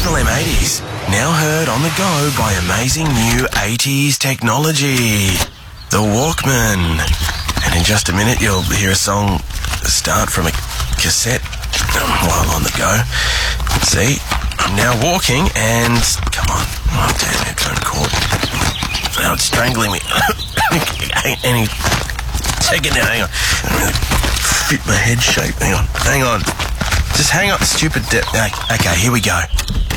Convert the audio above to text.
Triple M 80s, now heard on the go by amazing new 80s technology. The Walkman. And in just a minute you'll hear a song start from a cassette while on the go. See, I'm now walking and... Come on. Oh, damn, headphone cord. Now it's strangling me. Any second now, hang on. I really fit my head shape. Hang on. Just hang on, stupid... Okay, here we go.